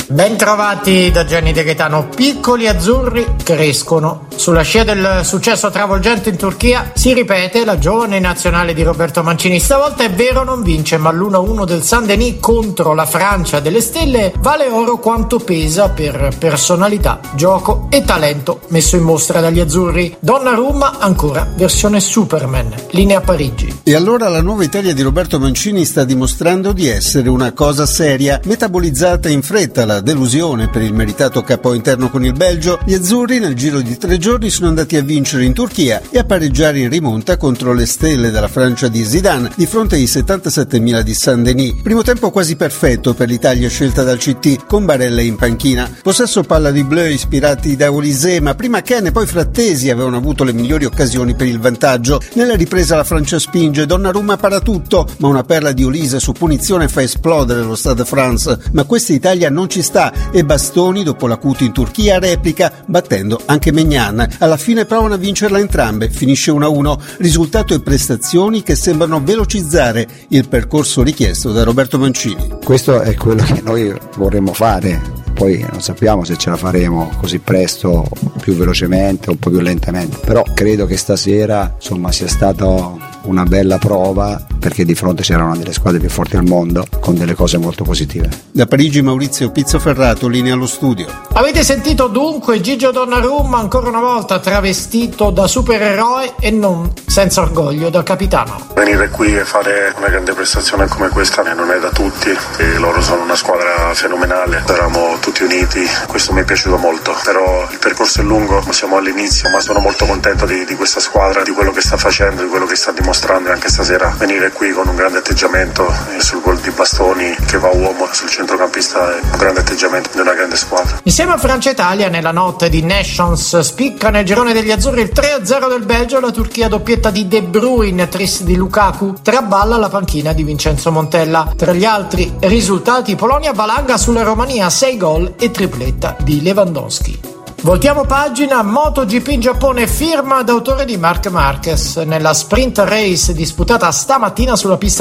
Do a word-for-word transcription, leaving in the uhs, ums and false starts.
Ben trovati da Gianni De Gaetano. Piccoli azzurri crescono. Sulla scia del successo travolgente in Turchia si ripete la giovane nazionale di Roberto Mancini. Stavolta è vero non vince, ma l'uno a uno del Saint-Denis contro la Francia delle stelle vale oro quanto pesa per personalità, gioco e talento messo in mostra dagli azzurri. Donnarumma ancora versione Superman. Linea Parigi. E allora la nuova Italia di Roberto Mancini sta dimostrando di essere una cosa seria, metabolizzata in fretta la delusione per il meritato capo interno con il Belgio. Gli azzurri nel giro di tre giorni sono andati a vincere in Turchia e a pareggiare in rimonta contro le stelle della Francia di Zidane di fronte ai settantasettemila di Saint-Denis. Primo tempo quasi perfetto per l'Italia scelta dal C T, con Barella in panchina. Possesso palla di Bleu ispirati da Olise, ma prima Ken e poi Frattesi avevano avuto le migliori occasioni per il vantaggio. Nella ripresa la Francia spinge, Donnarumma para tutto, ma una perla di Olise su punizione fa esplodere lo Stade de France. Ma questa Italia non ci sta e Bastoni, dopo l'acuto in Turchia, replica battendo anche Maignan. Alla fine provano a vincerla entrambe, finisce uno a uno. Risultato e prestazioni che sembrano velocizzare il percorso richiesto da Roberto Mancini. Questo è quello che noi vorremmo fare. Poi non sappiamo se ce la faremo così presto, più velocemente o un po' più lentamente, però credo che stasera insomma sia stata una bella prova, perché di fronte c'era una delle squadre più forti al mondo con delle cose molto positive. Da Parigi Maurizio Pizzoferrato, linea allo studio. Avete sentito dunque Gigio Donnarumma ancora una volta travestito da supereroe e non senza orgoglio da capitano. Venire qui e fare una grande prestazione come questa non è da tutti e loro sono una squadra fenomenale, eravamo tutti uniti, questo mi è piaciuto molto, però il percorso è lungo, siamo all'inizio, ma sono molto contento di, di questa squadra, di quello che sta facendo, di quello che sta dimostrando, e anche stasera venire qui con un grande atteggiamento e sul gol di Bastoni che va uomo sul centrocampista è un grande atteggiamento di una grande squadra. Insieme a Francia e Italia nella notte di Nations spicca nel girone degli azzurri il tre a zero del Belgio, la Turchia doppietta di De Bruyne, tris di Lukaku, traballa la panchina di Vincenzo Montella. Tra gli altri risultati Polonia valanga sulla Romania, sei gol e tripletta di Lewandowski. Voltiamo pagina, MotoGP in Giappone, firma d'autore di Marc Marquez nella sprint race disputata stamattina sulla pista